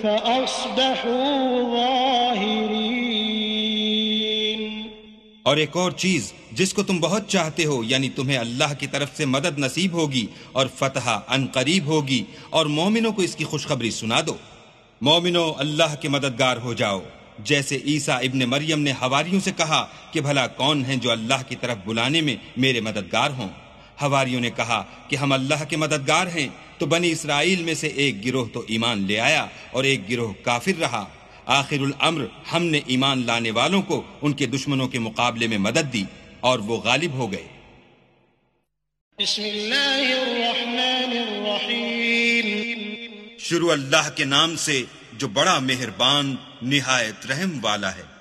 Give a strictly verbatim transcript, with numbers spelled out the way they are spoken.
फ़अस्बहू ज़ाहिरीन। और एक और चीज जिसको तुम बहुत चाहते हो, यानी तुम्हें अल्लाह की तरफ से मदद नसीब होगी और फतह अनकरीब होगी, और मोमिनों को इसकी खुशखबरी सुना दो। मोमिनो, अल्लाह के मददगार हो जाओ, जैसे ईसा इब्ने मरियम ने हवारियों से कहा कि भला कौन है जो अल्लाह की तरफ बुलाने में मेरे मददगार हों। हवारियों ने कहा कि हम अल्लाह के मददगार हैं। तो बनी इसराइल में से एक गिरोह तो ईमान ले आया और एक गिरोह काफिर रहा। आखिरुल अम्र हमने ईमान लाने वालों को उनके दुश्मनों के मुकाबले में मदद दी और वो गालिब हो गए। बिस्मिल्लाहिर्रहमानिर्रहीम। शुरू अल्लाह के नाम से जो बड़ा मेहरबान निहायत रहम वाला है।